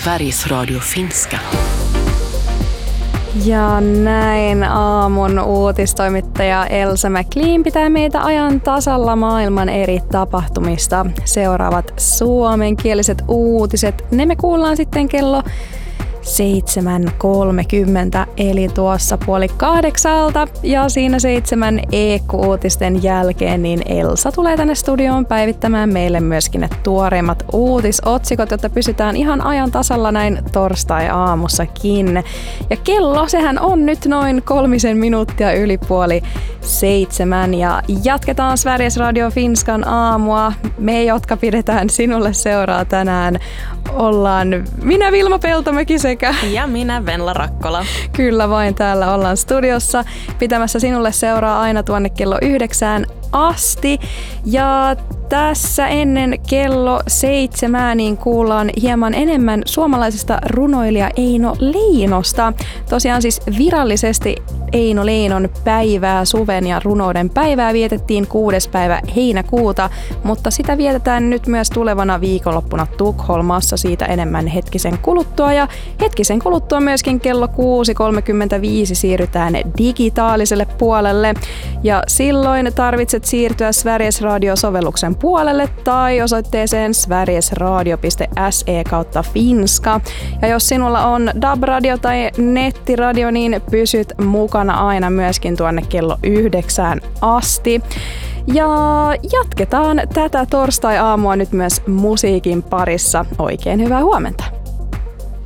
Sveriges Radio Finska. Ja näin aamun uutistoimittaja Elsa McLean pitää meitä ajan tasalla maailman eri tapahtumista. Seuraavat suomenkieliset uutiset, ne me kuullaan sitten kello 7.30, eli tuossa 7:30, ja siinä 7 EK-uutisten jälkeen niin Elsa tulee tänne studioon päivittämään meille myöskin ne tuoreimmat uutisotsikot, jotta pysytään ihan ajan tasalla näin torstai-aamussakin. Ja kello, sehän on nyt noin 3 minuuttia yli 6:30, ja jatketaan Sveriges Radio Finskan aamua. Me, jotka pidetään sinulle seuraa tänään, ollaan minä Vilma Peltomäki ja minä Venla Rakkola. Kyllä vain, täällä ollaan studiossa pitämässä sinulle seuraa aina tuonne kello 9 asti. Ja tässä ennen kello 7 niin kuullaan hieman enemmän suomalaisesta runoilija Eino Leinosta. Tosiaan siis virallisesti Eino Leinon päivää, suven ja runouden päivää vietettiin 6. päivä heinäkuuta, mutta sitä vietetään nyt myös tulevana viikonloppuna Tukholmassa, siitä enemmän hetkisen kuluttua. Ja hetkisen kuluttua myöskin kello 6.35 siirrytään digitaaliselle puolelle. Ja silloin tarvitset siirtyä Sveriges Radio-sovelluksen puolelle tai osoitteeseen sverigesradio.se/finska. Ja jos sinulla on DAB-radio tai nettiradio, niin pysyt mukana aina myöskin tuonne kello 9 asti. Ja jatketaan tätä torstai-aamua nyt myös musiikin parissa. Oikein hyvää huomenta!